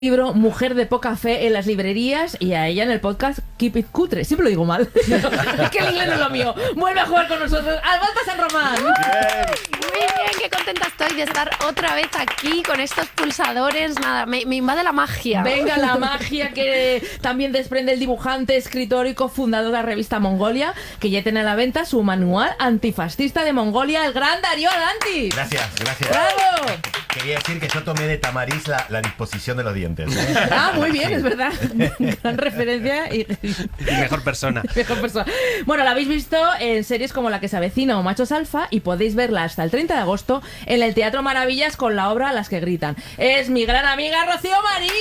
libro Mujer de poca fe en las librerías y a ella en el podcast Keep It Cutre. Siempre lo digo mal. Es que el inglés no es lo mío. Vuelve a jugar con nosotros Albalta San Román. Muy bien, qué contenta estoy de estar otra vez aquí con estos pulsadores. Nada, me invade la magia. Venga, la magia que también desprende el dibujante, escritor y cofundador de la revista Mongolia, que ya tiene a la venta su manual antifascista de Mongolia, el gran Darío Adantis. Gracias. ¡Bravo! Quería decir que yo tomé de Tamariz la disposición de los dientes. Ah, muy bien, es verdad. Gran referencia y mejor persona. Mejor persona. Bueno, la habéis visto en series como La que se avecina o Machos Alfa y podéis verla hasta el 30 de agosto en el Teatro Maravillas con la obra Las que gritan. Es mi gran amiga Rocío Marín.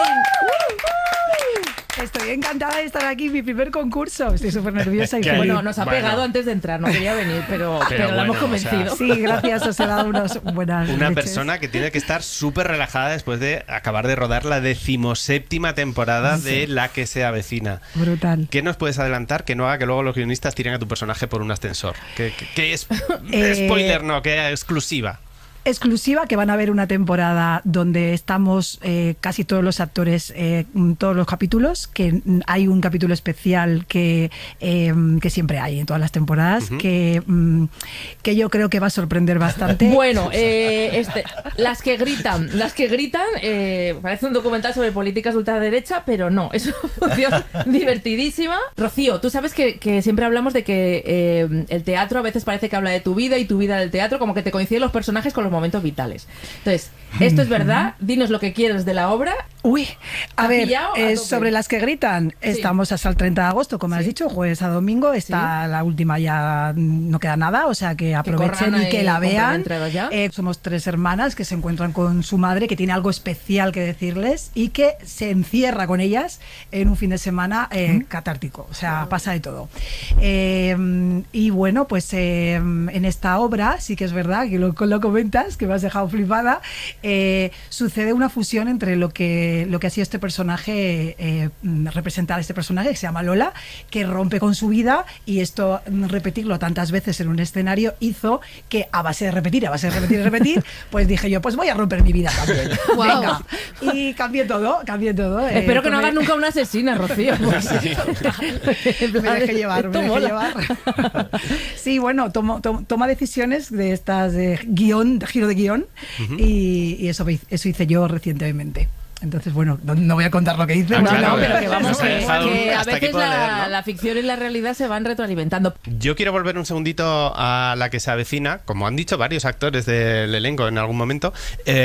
Estoy encantada de estar aquí, mi primer concurso. Estoy súper nerviosa y feliz. Bueno, nos ha pegado antes de entrar, no quería venir, pero la hemos convencido. O sea, sí, gracias, os he dado unas buenas Una leches. persona que tiene que estar súper relajada después de acabar de rodar la 17ª temporada de La que se avecina. Brutal. ¿Qué nos puedes adelantar que no haga que luego los guionistas tiren a tu personaje por un ascensor? ¿Qué es? Spoiler no, que exclusiva. Exclusiva, que van a ver una temporada donde estamos casi todos los actores, todos los capítulos, que hay un capítulo especial que siempre hay en todas las temporadas, que yo creo que va a sorprender bastante. Bueno, las que gritan, parece un documental sobre políticas de ultraderecha, pero no, es una función divertidísima. Rocío, tú sabes que siempre hablamos de que el teatro a veces parece que habla de tu vida y tu vida del teatro, como que te coinciden los personajes con los momentos vitales. Entonces, ¿esto es verdad? Dinos lo que quieres de la obra. Uy, a ver, tope. sobre Las que gritan, estamos hasta el 30 de agosto, como has dicho, jueves a domingo, está la última, ya no queda nada, o sea que aprovechen y que la vean. Somos 3 hermanas que se encuentran con su madre, que tiene algo especial que decirles y que se encierra con ellas en un fin de semana catártico, o sea, pasa de todo. Y bueno, pues en esta obra, sí que es verdad que lo comentas, que me has dejado flipada, sucede una fusión entre lo que ha sido este personaje, representar a este personaje que se llama Lola, que rompe con su vida, y esto, repetirlo tantas veces en un escenario, hizo que a base de repetir, pues dije yo, pues voy a romper mi vida también. Wow. Venga. Y cambié todo. Espero que no hagas nunca una asesina, Rocío. Me dejé llevar. Sí, bueno, toma decisiones de estas de guión, de giro de guión, y eso hice yo recientemente. Entonces, bueno, no voy a contar lo que hice. No, pero que vamos, que a veces leer, ¿no? la ficción y la realidad se van retroalimentando. Yo quiero volver un segundito a La que se avecina, como han dicho varios actores del elenco en algún momento.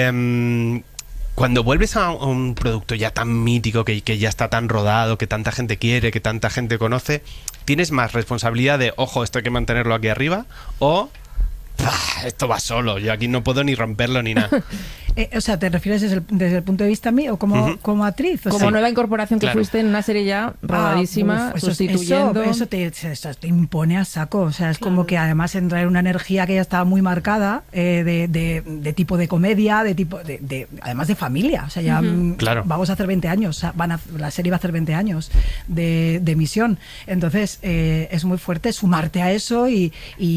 Cuando vuelves a un producto ya tan mítico, que ya está tan rodado, que tanta gente quiere, que tanta gente conoce, ¿tienes más responsabilidad de, ojo, esto hay que mantenerlo aquí arriba? ¿O esto va solo, yo aquí no puedo ni romperlo ni nada? O sea, ¿te refieres desde el punto de vista mío o como actriz? O como sea, nueva incorporación que fuiste en una serie ya rodadísima, sustituyendo. Eso te impone a saco. O sea, es como que además entra en una energía que ya estaba muy marcada, de tipo de comedia, además de familia. O sea, ya vamos a hacer 20 años. O sea, la serie va a hacer 20 años de emisión. Entonces, es muy fuerte sumarte a eso y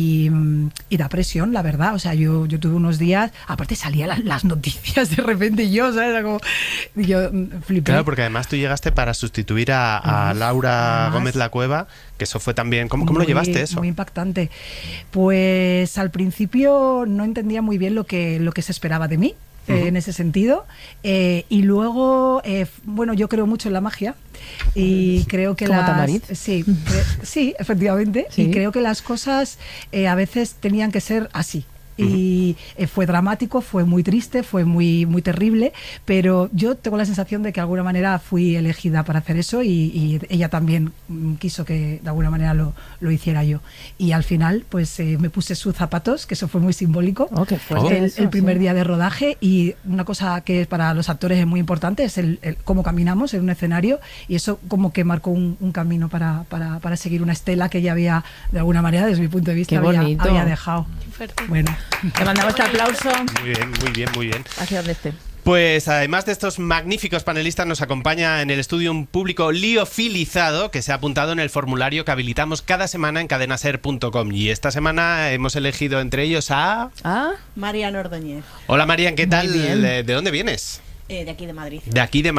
da presión, la verdad. O sea, yo tuve unos días, aparte salían las noticias de repente y yo, ¿sabes? Yo flipé. Claro, porque además tú llegaste para sustituir a Laura Gómez La Cueva, que eso fue también... ¿Cómo lo llevaste eso? Muy impactante. Pues al principio no entendía muy bien lo que se esperaba de mí. En ese sentido, y luego bueno, yo creo mucho en la magia y creo que como Tamariz. sí, efectivamente, y creo que las cosas a veces tenían que ser así. Y fue dramático, fue muy triste, fue muy, muy terrible, pero yo tengo la sensación de que de alguna manera fui elegida para hacer eso, y ella también quiso que de alguna manera lo hiciera yo. Y al final pues me puse sus zapatos, que eso fue muy simbólico. Qué fuerte el primer día de rodaje, y una cosa que para los actores es muy importante es el cómo caminamos en un escenario, y eso como que marcó un camino para seguir una estela que ella había, de alguna manera, desde mi punto de vista, había dejado. Bueno, te mandamos este aplauso. Muy bien. Hacia donde esté. Pues además de estos magníficos panelistas, nos acompaña en el estudio un público liofilizado que se ha apuntado en el formulario que habilitamos cada semana en cadenaser.com, y esta semana hemos elegido entre ellos a... Marian Ordóñez. Hola Marian, ¿qué tal? ¿De dónde vienes? De aquí de Madrid. De aquí de